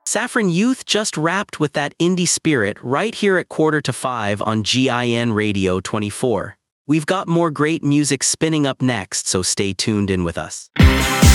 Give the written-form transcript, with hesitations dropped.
Saffron Youth just rapped with that indie spirit right here at 4:45 on GIN Radio 24. We've got more great music spinning up next, so stay tuned in with us.